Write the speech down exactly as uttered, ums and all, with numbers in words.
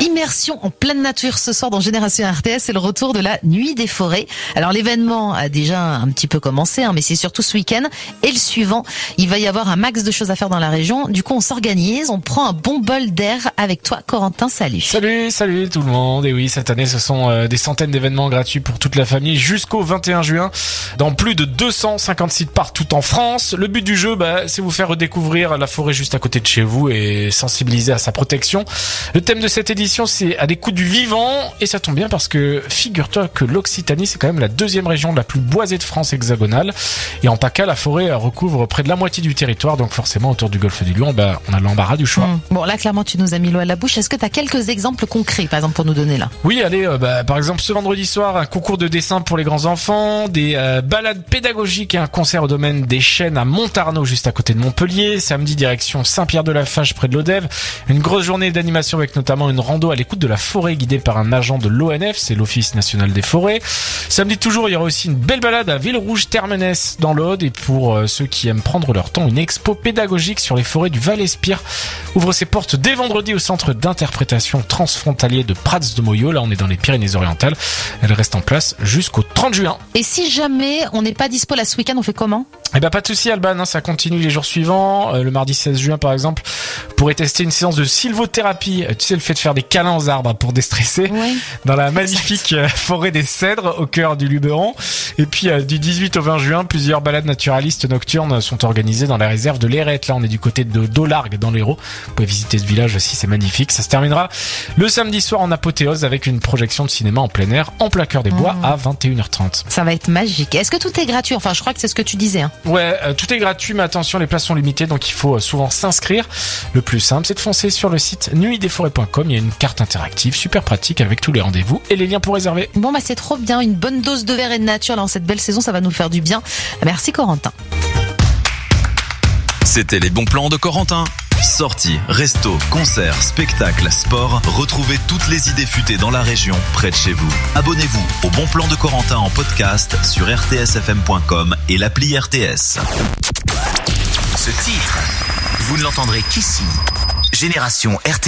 immersion en pleine nature ce soir dans Génération R T S. C'est le retour de la Nuit des Forêts. Alors l'événement a déjà un petit peu commencé, hein, mais c'est surtout ce week-end et le suivant. Il va y avoir un max de choses à faire dans la région. Du coup, on s'organise, on prend un bon bol d'air avec toi, Corentin. Salut. Salut, salut tout le monde. Et oui, cette année, ce sont euh, des centaines d'événements gratuits pour toute la famille jusqu'au vingt et un juin dans plus de deux cent cinquante sites partout en France. Le but du jeu, bah, c'est vous faire redécouvrir la forêt juste à côté de chez vous et sensibiliser à sa protection. Le thème de cette édition, c'est à l'écoute du vivant, et ça tombe bien parce que figure-toi que l'Occitanie, c'est quand même la deuxième région la plus boisée de France hexagonale, et en PACA, la forêt recouvre près de la moitié du territoire, donc forcément autour du golfe du Lion, bah, on a l'embarras du choix. Mmh. Bon, là clairement tu nous as mis l'eau à la bouche. Est-ce que tu as quelques exemples concrets, par exemple, pour nous donner là? Oui, allez, euh, bah, par exemple ce vendredi soir, un concours de dessin pour les grands enfants, des euh, balades pédagogiques et un concert au domaine des Chênes à Montarnot, juste à côté de Montpellier. Samedi, direction Saint-Pierre-de-la-Fage près de l'Odève. Une grosse journée d'animation avec notamment une rando à l'écoute de la forêt guidée par un agent de l'O N F, c'est l'Office National des Forêts. Samedi toujours, il y aura aussi une belle balade à Villerouge-Termenès dans l'Aude, et pour euh, ceux qui aiment prendre leur temps, une expo pédagogique sur les forêts du Val-Espire ouvre ses portes dès vendredi au centre d'interprétation transfrontalier de Prats de Moyo. Là, on est dans les Pyrénées-Orientales. Elle reste en place jusqu'au trente juin. Et si jamais on n'est pas dispo là ce week-end, on fait comment? Eh ben pas de souci, Alban, hein, ça continue les jours suivants. Euh, le mardi seize juin par exemple, vous pourrez tester une séance de sylvothérapie. Tu sais, le fait de faire des câlins aux arbres pour déstresser, oui, dans la magnifique euh, forêt des Cèdres au cœur du Luberon. Et puis euh, du dix-huit au vingt juin, plusieurs balades naturalistes nocturnes sont organisées dans la réserve de l'Érette. Là, on est du côté de Dolargue dans l'Hérault. Vous pouvez visiter ce village aussi, c'est magnifique. Ça se terminera le samedi soir en apothéose avec une projection de cinéma en plein air en plein cœur des bois mmh. à vingt et une heures trente. Ça va être magique. Est-ce que tout est gratuit? Enfin, je crois que c'est ce que tu disais. Hein. Ouais, euh, tout est gratuit, mais attention, les places sont limitées, donc il faut euh, souvent s'inscrire. Le plus simple, c'est de foncer sur le site nuit des forêts point com. Il y a une carte interactive super pratique avec tous les rendez-vous et les liens pour réserver. Bon, bah c'est trop bien. Une bonne dose de verre et de nature dans cette belle saison, ça va nous faire du bien. Merci Corentin. C'était les bons plans de Corentin. Sorties, restos, concerts, spectacles, sport. Retrouvez toutes les idées futées dans la région, près de chez vous. Abonnez-vous au Bon Plan de Corentin en podcast sur r t s f m point com et l'appli R T S. Ce titre, vous ne l'entendrez qu'ici. Génération R T S.